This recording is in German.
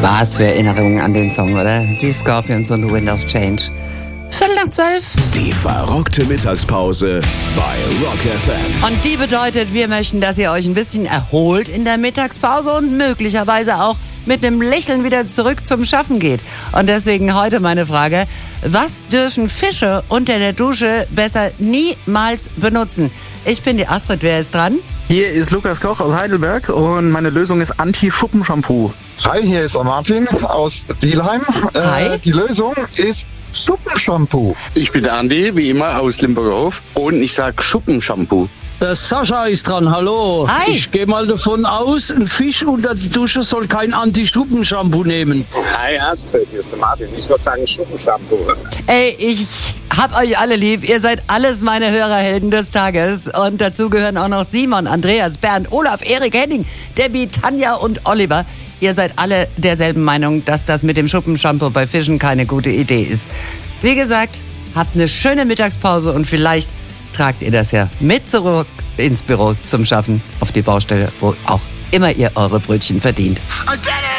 Was für Erinnerungen an den Song, oder? Die Scorpions und Wind of Change. 11:45. Die verrockte Mittagspause bei Rock FM. Und die bedeutet, wir möchten, dass ihr euch ein bisschen erholt in der Mittagspause und möglicherweise auch mit einem Lächeln wieder zurück zum Schaffen geht. Und deswegen heute meine Frage: Was dürfen Fische unter der Dusche besser niemals benutzen? Ich bin die Astrid, wer ist dran? Hier ist Lukas Koch aus Heidelberg und meine Lösung ist Anti-Schuppen-Shampoo. Hi, hier ist Martin aus Dielheim. Hi. Die Lösung ist Schuppenshampoo. Ich bin Andi, wie immer, aus Limburger Hof und ich sag Schuppenshampoo. Der Sascha ist dran, hallo. Hi. Ich gehe mal davon aus, ein Fisch unter die Dusche soll kein Anti-Schuppen-Shampoo nehmen. Hi Astrid, hier ist der Martin. Ich würde sagen Schuppenshampoo. Ey, ich hab euch alle lieb. Ihr seid alles meine Hörerhelden des Tages. Und dazu gehören auch noch Simon, Andreas, Bernd, Olaf, Erik, Henning, Debbie, Tanja und Oliver. Ihr seid alle derselben Meinung, dass das mit dem Schuppenshampoo bei Fischen keine gute Idee ist. Wie gesagt, habt eine schöne Mittagspause und vielleicht tragt ihr das ja mit zurück ins Büro zum Schaffen, auf die Baustelle, wo auch immer ihr eure Brötchen verdient. Und